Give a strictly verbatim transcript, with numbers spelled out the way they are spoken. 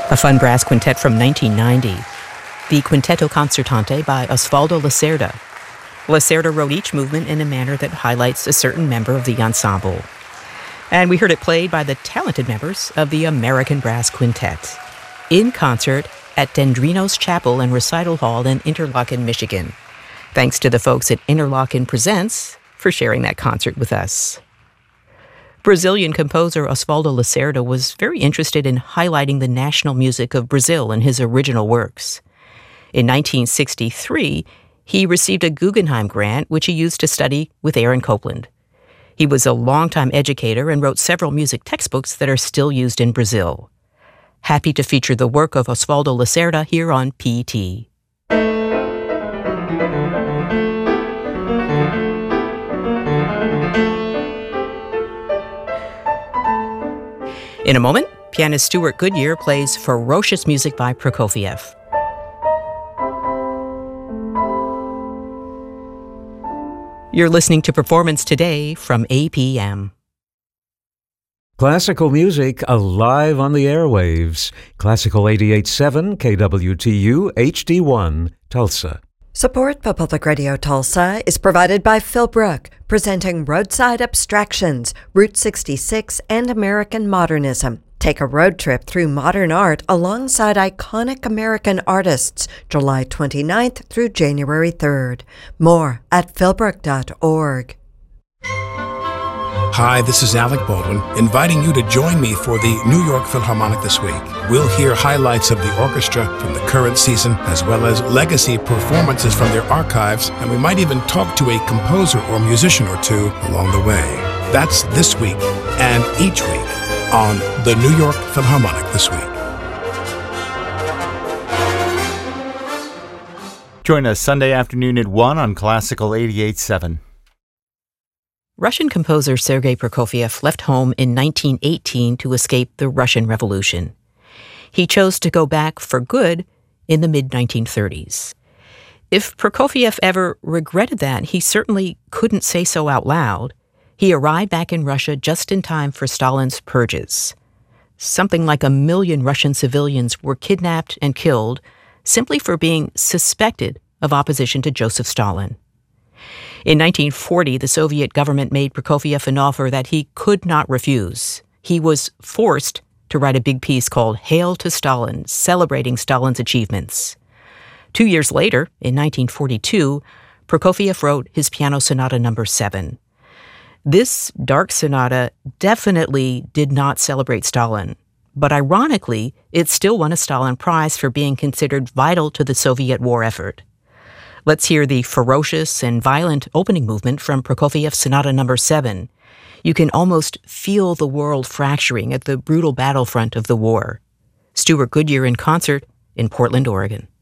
A fun brass quintet from nineteen ninety, the Quinteto Concertante by Osvaldo Lacerda. Lacerda wrote each movement in a manner that highlights a certain member of the ensemble. And we heard it played by the talented members of the American Brass Quintet, in concert at Dendrinos Chapel and Recital Hall in Interlochen, Michigan. Thanks to the folks at Interlochen Presents for sharing that concert with us. Brazilian composer Osvaldo Lacerda was very interested in highlighting the national music of Brazil in his original works. In nineteen sixty-three, he received a Guggenheim grant, which he used to study with Aaron Copland. He was a longtime educator and wrote several music textbooks that are still used in Brazil. Happy to feature the work of Osvaldo Lacerda here on P T. In a moment, pianist Stewart Goodyear plays ferocious music by Prokofiev. You're listening to Performance Today from A P M. Classical music alive on the airwaves. Classical eighty-eight point seven K W T U H D one, Tulsa. Support for Public Radio Tulsa is provided by Philbrook, presenting Roadside Abstractions, Route sixty-six, and American Modernism. Take a road trip through modern art alongside iconic American artists, July twenty-ninth through January third. More at philbrook dot org. Hi, this is Alec Baldwin, inviting you to join me for the New York Philharmonic this week. We'll hear highlights of the orchestra from the current season, as well as legacy performances from their archives, and we might even talk to a composer or musician or two along the way. That's this week and each week on the New York Philharmonic this week. Join us Sunday afternoon at one on Classical eighty-eight point seven. Russian composer Sergei Prokofiev left home in nineteen eighteen to escape the Russian Revolution. He chose to go back for good in the mid nineteen thirties. If Prokofiev ever regretted that, he certainly couldn't say so out loud. He arrived back in Russia just in time for Stalin's purges. Something like a million Russian civilians were kidnapped and killed simply for being suspected of opposition to Joseph Stalin. In nineteen forty, the Soviet government made Prokofiev an offer that he could not refuse. He was forced to write a big piece called Hail to Stalin, celebrating Stalin's achievements. Two years later, in nineteen forty-two, Prokofiev wrote his Piano Sonata number seven. This dark sonata definitely did not celebrate Stalin, but ironically, it still won a Stalin Prize for being considered vital to the Soviet war effort. Let's hear the ferocious and violent opening movement from Prokofiev's Sonata number seven. You can almost feel the world fracturing at the brutal battlefront of the war. Stewart Goodyear in concert in Portland, Oregon.